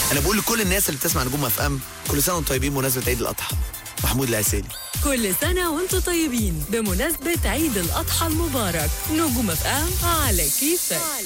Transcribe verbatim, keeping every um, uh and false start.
انا بقول لكل الناس اللي بتسمع نجوم اف ام كل سنه وانتم طيبين بمناسبه عيد الاضحى. محمود العسيلي. كل سنة وانتم طيبين بمناسبة عيد الأضحى المبارك. نجوم اف ام على كيفك.